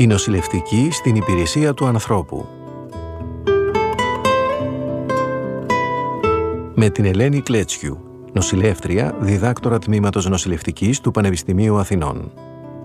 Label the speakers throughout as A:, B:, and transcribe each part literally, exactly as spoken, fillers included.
A: Η νοσηλευτική στην υπηρεσία του ανθρώπου. Με την Ελένη Κλέτσιου, νοσηλεύτρια, διδάκτορα τμήματος νοσηλευτικής του Πανεπιστημίου Αθηνών.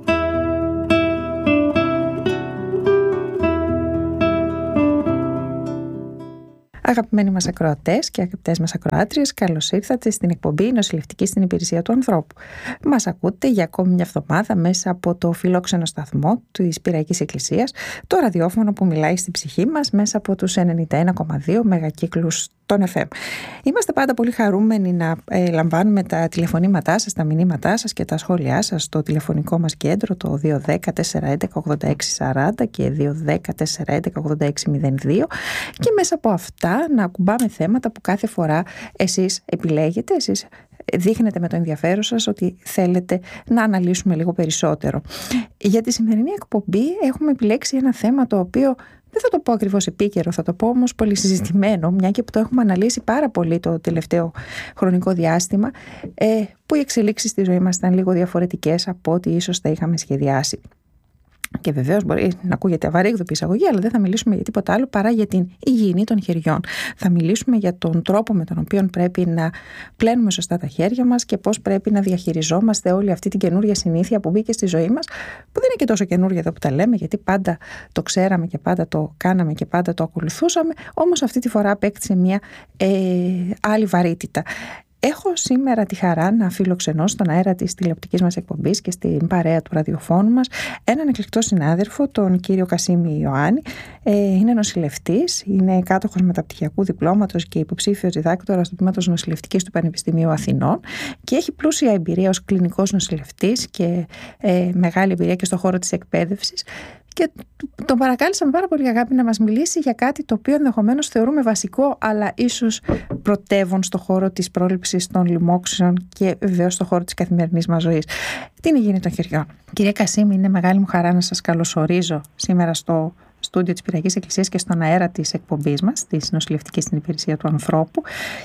B: Αγαπημένοι μας ακροατές και αγαπητές μας ακροάτριες, καλώς ήρθατε στην εκπομπή Νοσηλευτική στην Υπηρεσία του Ανθρώπου. Μας ακούτε για ακόμη μια εβδομάδα μέσα από το φιλόξενο σταθμό της Πυραϊκής Εκκλησίας, το ραδιόφωνο που μιλάει στην ψυχή μας μέσα από τους ενενήντα ένα κόμμα δύο μεγακύκλους των εφ εμ. Είμαστε πάντα πολύ χαρούμενοι να ε, λαμβάνουμε τα τηλεφωνήματά σας, τα μηνύματά σας και τα σχόλιά σας στο τηλεφωνικό μας κέντρο, το δύο ένα μηδέν τέσσερα ένα ένα ογδόντα έξι σαράντα και δύο ένα μηδέν τέσσερα ένα ένα ογδόντα έξι μηδέν δύο, και μέσα από αυτά να ακουμπάμε θέματα που κάθε φορά εσείς επιλέγετε, εσείς δείχνετε με το ενδιαφέρον σας ότι θέλετε να αναλύσουμε λίγο περισσότερο. Για τη σημερινή εκπομπή έχουμε επιλέξει ένα θέμα το οποίο δεν θα το πω ακριβώς επίκαιρο, θα το πω όμως πολύ συζητημένο, μια και που το έχουμε αναλύσει πάρα πολύ το τελευταίο χρονικό διάστημα, ε, που οι εξελίξεις στη ζωή μας ήταν λίγο διαφορετικές από ό,τι ίσως τα είχαμε σχεδιάσει. Και βεβαίως μπορεί να ακούγεται αβαρύγδουπη εισαγωγή, αλλά δεν θα μιλήσουμε για τίποτα άλλο παρά για την υγιεινή των χεριών. Θα μιλήσουμε για τον τρόπο με τον οποίο πρέπει να πλένουμε σωστά τα χέρια μας και πώς πρέπει να διαχειριζόμαστε όλη αυτή την καινούργια συνήθεια που μπήκε στη ζωή μας, που δεν είναι και τόσο καινούργια εδώ που τα λέμε, γιατί πάντα το ξέραμε και πάντα το κάναμε και πάντα το ακολουθούσαμε, όμως αυτή τη φορά απέκτησε μια ε, άλλη βαρύτητα. Έχω σήμερα τη χαρά να φιλοξενώ στον αέρα της τηλεοπτικής μας εκπομπής και στην παρέα του ραδιοφώνου μας έναν εκλεκτό συνάδελφο, τον κύριο Κασίμη Ιωάννη. Ε, είναι νοσηλευτής, είναι κάτοχος μεταπτυχιακού διπλώματος και υποψήφιος διδάκτορας του τμήματος νοσηλευτικής του Πανεπιστημίου Αθηνών και έχει πλούσια εμπειρία ως κλινικός νοσηλευτής και ε, μεγάλη εμπειρία και στον χώρο της εκπαίδευσης. Και τον παρακάλεσα με πάρα πολύ αγάπη να μας μιλήσει για κάτι το οποίο ενδεχομένως θεωρούμε βασικό, αλλά ίσως πρωτεύον στο χώρο της πρόληψης των λοιμόξεων και βεβαίως στο χώρο της καθημερινής μας ζωής. Την υγιεινή των χεριών. Κυρία Κασίμη, είναι μεγάλη μου χαρά να σας καλωσορίζω σήμερα στο στούντιο της Πυραϊκής Εκκλησίας και στον αέρα της εκπομπής μας, της νοσηλευτικής στην υπηρεσία του ανθρώπου.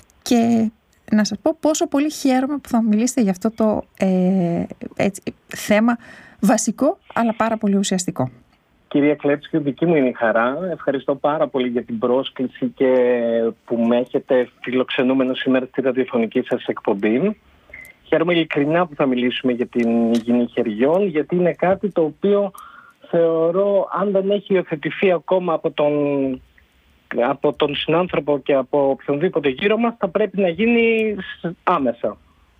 B: Και να σας πω πόσο πολύ χαίρομαι που θα μιλήσετε για αυτό το ε, έτσι, θέμα βασικό, αλλά πάρα πολύ ουσιαστικό.
C: Κυρία Κλέτσιου, δική μου είναι η χαρά. Ευχαριστώ πάρα πολύ για την πρόσκληση και που με έχετε φιλοξενούμενο σήμερα στη ραδιοφωνική σας εκπομπή. Χαίρομαι ειλικρινά που θα μιλήσουμε για την υγιεινή χεριών, γιατί είναι κάτι το οποίο θεωρώ, αν δεν έχει υιοθετηθεί ακόμα από τον, από τον συνάνθρωπο και από οποιονδήποτε γύρω μας, θα πρέπει να γίνει άμεσα.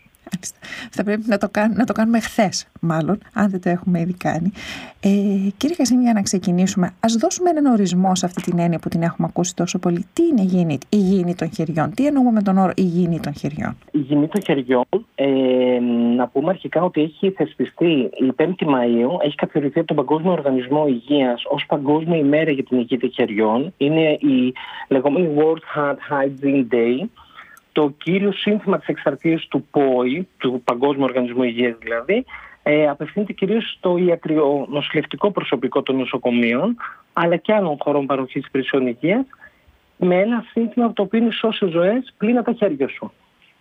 B: Θα πρέπει να το, κάνουμε, να το κάνουμε χθες, μάλλον, αν δεν το έχουμε ήδη κάνει. Ε, κύριε Κασίμη, για να ξεκινήσουμε, ας δώσουμε έναν ορισμό σε αυτή την έννοια που την έχουμε ακούσει τόσο πολύ. Τι είναι υγιεινή, υγιεινή των χεριών, τι εννοούμε με τον όρο υγιεινή των χεριών?
C: Η υγιεινή των χεριών, ε, να πούμε αρχικά ότι έχει θεσπιστεί η πέμπτη Μαΐου, έχει καθιερωθεί από τον Παγκόσμιο Οργανισμό Υγείας ως Παγκόσμια ημέρα για την υγεία των χεριών. Είναι η λεγόμενη World Hand Hygiene Day. Το κύριο σύνθημα της εξαρτίας του ΠΟΗ, του Παγκόσμιου Οργανισμού Υγείας δηλαδή, ε, απευθύνεται κυρίως στο ιατρονοσηλευτικό προσωπικό των νοσοκομείων, αλλά και άλλων χωρών παροχής υπηρεσιών υγείας, με ένα σύνθημα το οποίο είναι σώσει ζωές, πλύνα τα χέρια σου.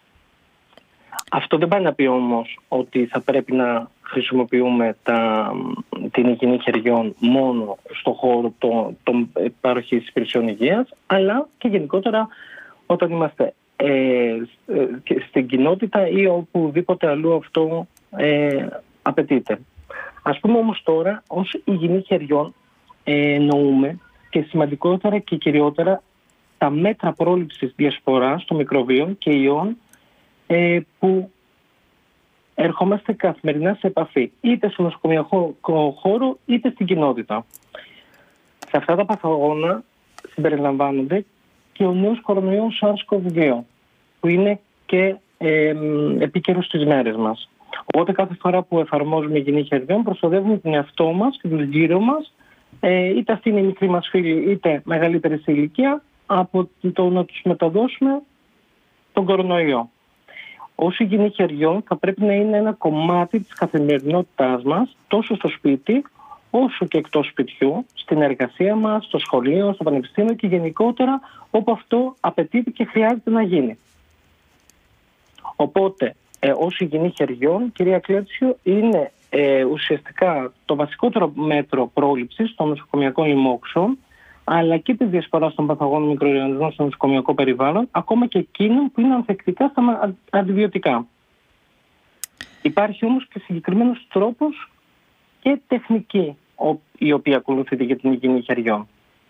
C: Αυτό δεν πάει να πει όμως ότι θα πρέπει να χρησιμοποιούμε τα, την υγιεινή χεριών μόνο στον χώρο των το, παροχής υπηρεσιών υγείας, αλλά και γενικότερα όταν είμαστε Ε, στην κοινότητα ή οπουδήποτε αλλού αυτό ε, απαιτείται. Ας πούμε όμως τώρα, ως υγιεινή χεριών ε, εννοούμε και σημαντικότερα και κυριότερα τα μέτρα πρόληψης διασποράς των μικροβίων και ιών ε, που ερχόμαστε καθημερινά σε επαφή, είτε στο νοσοκομιακό χώρο είτε στην κοινότητα. Σε αυτά τα παθογόνα συμπεριλαμβάνονται και ο νέος κορονοϊός SARS-κοβ δύο, που είναι και ε, επίκαιρος στις μέρες μας. Οπότε κάθε φορά που εφαρμόζουμε υγιεινή χεριών προστατεύουμε τον εαυτό μας και τους γύρω μας, ε, είτε αυτοί είναι οι μικροί μας φίλοι είτε μεγαλύτερη σε ηλικία, από το να τους μεταδώσουμε τον κορονοϊό. Ως υγιεινή χεριών θα πρέπει να είναι ένα κομμάτι της καθημερινότητάς μας, τόσο στο σπίτι όσο και εκτός σπιτιού, στην εργασία μας, στο σχολείο, στο πανεπιστήμιο και γενικότερα όπου αυτό απαιτείται και χρειάζεται να γίνει. Οπότε, ε, ως υγιεινή χεριών, κυρία Κλέτσιο, είναι ε, ουσιαστικά το βασικότερο μέτρο πρόληψης των νοσοκομιακών λοιμόξεων, αλλά και τη διασπορά των παθογόνων μικροοργανισμών στο νοσοκομιακό περιβάλλον, ακόμα και εκείνων που είναι ανθεκτικά στα αντιβιωτικά. Υπάρχει όμως και συγκεκριμένος τρόπος και τεχνική η οποία ακολουθείται για την υγιεινή χεριών.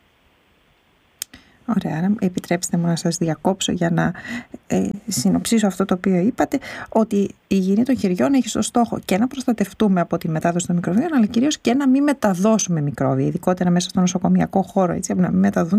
B: Ωραία, άρα επιτρέψτε μου να σας διακόψω για να ε, συνοψίσω αυτό το οποίο είπατε, ότι η υγιεινή των χεριών έχει στο στόχο και να προστατευτούμε από τη μετάδοση των μικροβίων, αλλά κυρίως και να μην μεταδώσουμε μικρόβια, ειδικότερα μέσα στο νοσοκομιακό χώρο, έτσι, να μην μεταδούν